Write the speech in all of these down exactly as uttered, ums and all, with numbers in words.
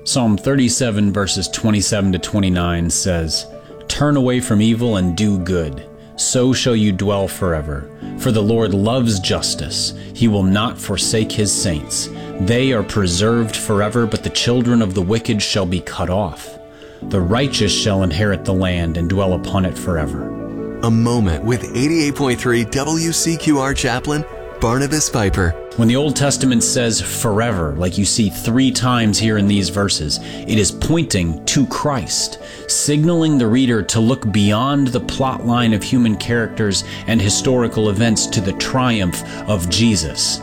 Psalm thirty-seven verses twenty-seven to twenty-nine says, "Turn away from evil and do good, so shall you dwell forever. For the Lord loves justice, he will not forsake his saints. They are preserved forever, but the children of the wicked shall be cut off. The righteous shall inherit the land and dwell upon it forever." A moment with eighty-eight point three W C Q R chaplain Barnabas Piper. When the Old Testament says forever, like you see three times here in these verses, it is pointing to Christ, signaling the reader to look beyond the plot line of human characters and historical events to the triumph of Jesus.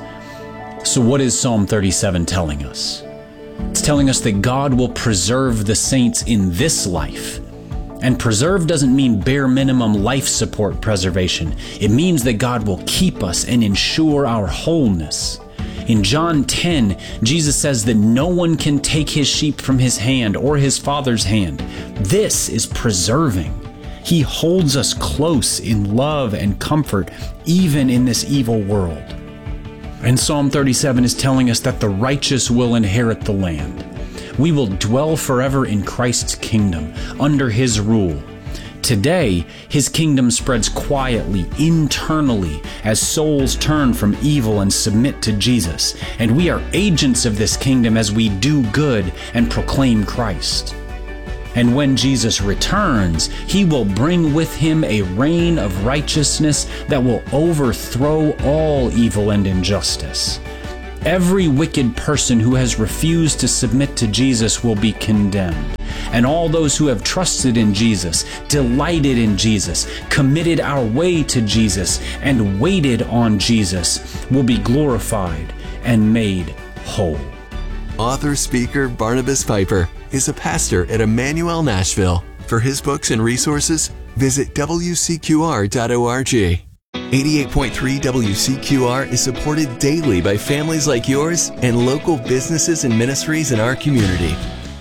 So what is Psalm thirty-seven telling us? It's telling us that God will preserve the saints in this life. And preserve doesn't mean bare minimum life support preservation. It means that God will keep us and ensure our wholeness. In John ten, Jesus says that no one can take his sheep from his hand or his Father's hand. This is preserving. He holds us close in love and comfort, even in this evil world. And Psalm thirty-seven is telling us that the righteous will inherit the land. We will dwell forever in Christ's kingdom, under his rule. Today, his kingdom spreads quietly, internally, as souls turn from evil and submit to Jesus. And we are agents of this kingdom as we do good and proclaim Christ. And when Jesus returns, he will bring with him a reign of righteousness that will overthrow all evil and injustice. Every wicked person who has refused to submit to Jesus will be condemned. And all those who have trusted in Jesus, delighted in Jesus, committed our way to Jesus, and waited on Jesus will be glorified and made whole. Author, speaker Barnabas Piper is a pastor at Emmanuel Nashville. For his books and resources, visit W C Q R dot org. eighty-eight point three W C Q R is supported daily by families like yours and local businesses and ministries in our community.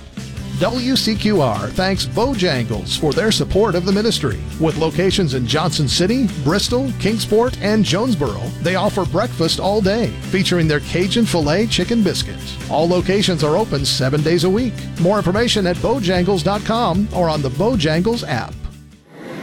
W C Q R thanks Bojangles for their support of the ministry. With locations in Johnson City, Bristol, Kingsport, and Jonesboro, they offer breakfast all day, featuring their Cajun filet chicken biscuits. All locations are open seven days a week. More information at bojangles dot com or on the Bojangles app.